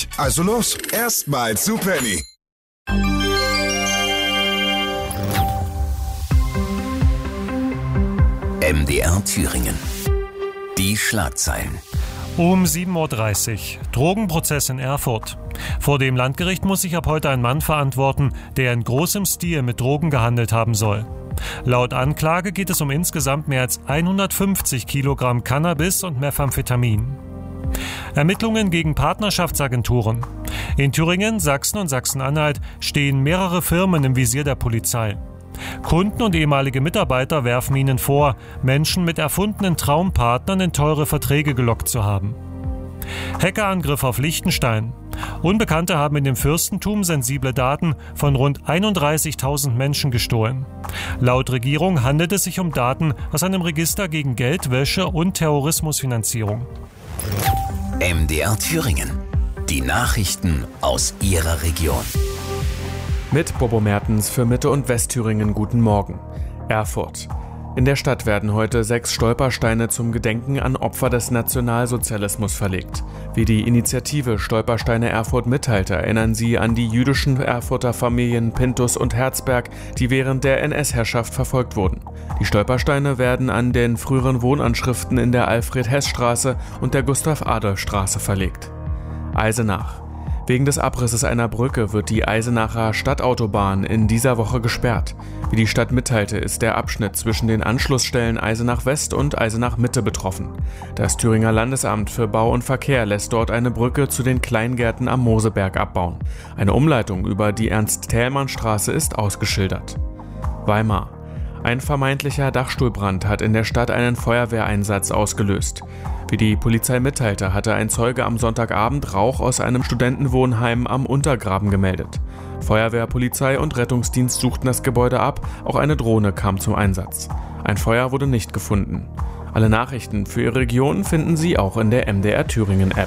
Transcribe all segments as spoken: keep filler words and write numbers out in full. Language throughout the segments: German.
nicht. Also los, erstmal zu Penny. M D R Thüringen. Die Schlagzeilen. Um sieben Uhr dreißig. Drogenprozess in Erfurt. Vor dem Landgericht muss sich ab heute ein Mann verantworten, der in großem Stil mit Drogen gehandelt haben soll. Laut Anklage geht es um insgesamt mehr als hundertfünfzig Kilogramm Cannabis und Methamphetamin. Ermittlungen gegen Partnerschaftsagenturen. In Thüringen, Sachsen und Sachsen-Anhalt stehen mehrere Firmen im Visier der Polizei. Kunden und ehemalige Mitarbeiter werfen ihnen vor, Menschen mit erfundenen Traumpartnern in teure Verträge gelockt zu haben. Hackerangriff auf Liechtenstein. Unbekannte haben in dem Fürstentum sensible Daten von rund einunddreißigtausend Menschen gestohlen. Laut Regierung handelt es sich um Daten aus einem Register gegen Geldwäsche und Terrorismusfinanzierung. M D R Thüringen. Die Nachrichten aus Ihrer Region. Mit Bobo Mertens für Mitte- und Westthüringen guten Morgen. Erfurt. In der Stadt werden heute sechs Stolpersteine zum Gedenken an Opfer des Nationalsozialismus verlegt. Wie die Initiative Stolpersteine Erfurt mitteilte, erinnern sie an die jüdischen Erfurter Familien Pintus und Herzberg, die während der N S-Herrschaft verfolgt wurden. Die Stolpersteine werden an den früheren Wohnanschriften in der Alfred-Hess-Straße und der Gustav-Adolf-Straße verlegt. Eisenach. Wegen des Abrisses einer Brücke wird die Eisenacher Stadtautobahn in dieser Woche gesperrt. Wie die Stadt mitteilte, ist der Abschnitt zwischen den Anschlussstellen Eisenach West und Eisenach Mitte betroffen. Das Thüringer Landesamt für Bau und Verkehr lässt dort eine Brücke zu den Kleingärten am Moseberg abbauen. Eine Umleitung über die Ernst-Thälmann-Straße ist ausgeschildert. Weimar. Ein vermeintlicher Dachstuhlbrand hat in der Stadt einen Feuerwehreinsatz ausgelöst. Wie die Polizei mitteilte, hatte ein Zeuge am Sonntagabend Rauch aus einem Studentenwohnheim am Untergraben gemeldet. Feuerwehr, Polizei und Rettungsdienst suchten das Gebäude ab, auch eine Drohne kam zum Einsatz. Ein Feuer wurde nicht gefunden. Alle Nachrichten für Ihre Region finden Sie auch in der M D R Thüringen App.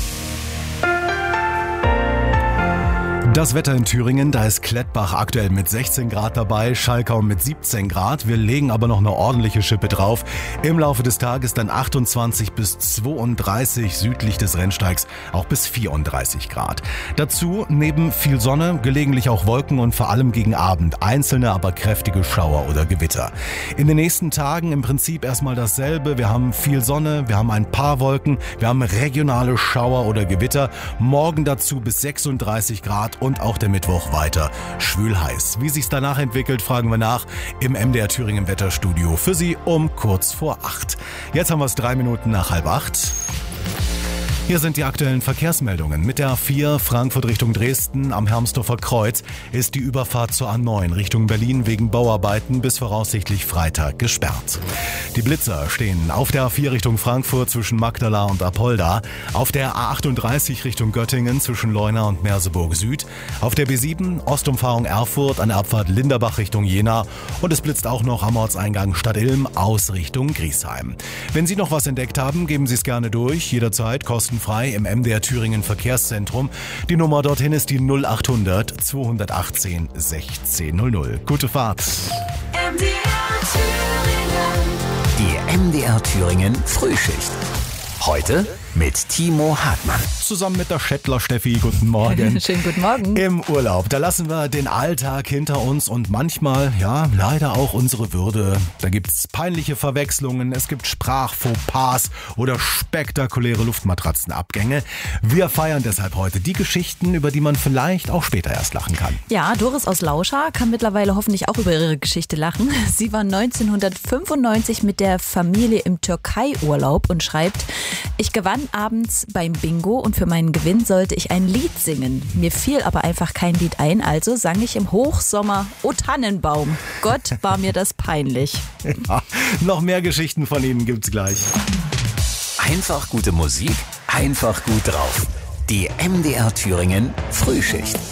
Das Wetter in Thüringen, da ist Klettbach aktuell mit sechzehn Grad dabei, Schalkau mit siebzehn Grad. Wir legen aber noch eine ordentliche Schippe drauf. Im Laufe des Tages dann achtundzwanzig bis zweiunddreißig, südlich des Rennsteigs auch bis vierunddreißig Grad. Dazu neben viel Sonne, gelegentlich auch Wolken und vor allem gegen Abend einzelne, aber kräftige Schauer oder Gewitter. In den nächsten Tagen im Prinzip erstmal dasselbe. Wir haben viel Sonne, wir haben ein paar Wolken, wir haben regionale Schauer oder Gewitter. Morgen dazu bis sechsunddreißig Grad. Und auch der Mittwoch weiter schwül heiß. Wie sich's danach entwickelt, fragen wir nach im M D R Thüringen Wetterstudio. Für Sie um kurz vor acht. Jetzt haben wir es drei Minuten nach halb acht. Hier sind die aktuellen Verkehrsmeldungen. Mit der A vier Frankfurt Richtung Dresden am Hermsdorfer Kreuz ist die Überfahrt zur A neun Richtung Berlin wegen Bauarbeiten bis voraussichtlich Freitag gesperrt. Die Blitzer stehen auf der A vier Richtung Frankfurt zwischen Magdala und Apolda, auf der A achtunddreißig Richtung Göttingen zwischen Leuna und Merseburg Süd, auf der B sieben Ostumfahrung Erfurt an der Abfahrt Linderbach Richtung Jena und es blitzt auch noch am Ortseingang Stadtilm aus Richtung Griesheim. Wenn Sie noch was entdeckt haben, geben Sie es gerne durch, jederzeit kostenlos frei im M D R Thüringen Verkehrszentrum. Die Nummer dorthin ist die null achthundert zweihundertachtzehn sechzehn null null. Gute Fahrt. M D R Thüringen. Die M D R Thüringen Frühschicht. Heute mit Timo Hartmann. Zusammen mit der Schettler Steffi, guten Morgen. Schönen guten Morgen. Im Urlaub, da lassen wir den Alltag hinter uns und manchmal, ja, leider auch unsere Würde. Da gibt's peinliche Verwechslungen, es gibt Sprachfauxpas oder spektakuläre Luftmatratzenabgänge. Wir feiern deshalb heute die Geschichten, über die man vielleicht auch später erst lachen kann. Ja, Doris aus Lauscha kann mittlerweile hoffentlich auch über ihre Geschichte lachen. Sie war neunzehnhundertfünfundneunzig mit der Familie im Türkei-Urlaub und schreibt: Ich gewann abends beim Bingo und für meinen Gewinn sollte ich ein Lied singen. Mir fiel aber einfach kein Lied ein, also sang ich im Hochsommer O Tannenbaum. Gott, war mir das peinlich. Ja, noch mehr Geschichten von Ihnen gibt's gleich. Einfach gute Musik, einfach gut drauf. Die M D R Thüringen Frühschicht.